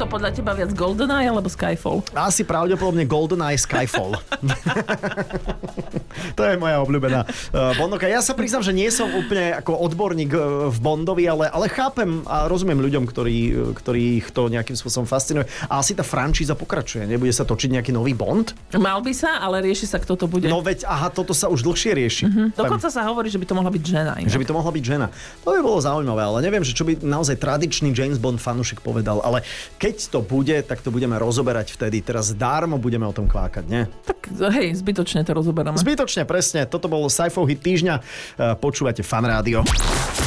to podľa teba viac GoldenEye alebo Skyfall? Asi pravdepodobne GoldenEye Skyfall. To je moja obľúbená Bondovka. Ja sa priznám, že nie som úplne ako odborník v Bondovi, ale chápem a rozumiem ľuďom, ktorých to nejakým spôsobom fascinuje. A asi tá franšíza pokračuje. Nebude sa točiť nejaký nový Bond? Mal by sa, ale rieši sa, kto to bude. No veď, toto sa už dlhšie rieši. Dokonca sa hovorí, že by to mohla byť žena. Inak. Že by to mohla byť žena. To by bolo zaujímavé, ale neviem, že čo by naozaj tradičný James Bond fanúšik povedal. Ale keď to bude, tak to budeme rozoberať vtedy. Teraz dármo budeme o tom kvákať, nie? Tak hej, zbytočne to rozoberáme. Zbytočne, presne. Toto bol Sci-Fi hit týždňa. Počúvate Fan Rádio.